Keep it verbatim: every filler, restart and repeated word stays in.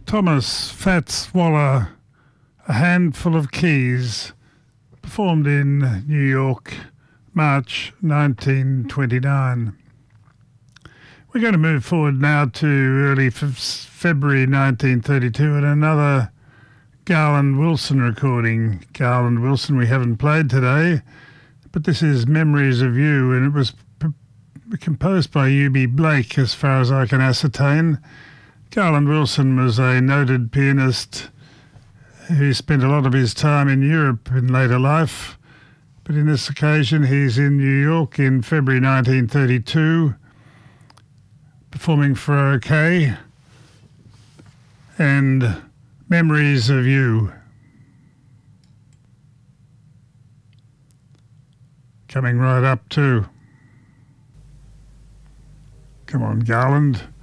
Thomas Fats Waller, A Handful of Keys, performed in New York, March nineteen twenty-nine. We're going to move forward now to early February nineteen thirty-two and another Garland Wilson recording. Garland Wilson we haven't played today, but this is Memories of You, and it was p- composed by U B Blake as far as I can ascertain. Garland Wilson was a noted pianist who spent a lot of his time in Europe in later life, but in this occasion he's in New York in February nineteen thirty-two, performing for OK, and Memories of You. Coming right up too. Come on, Garland.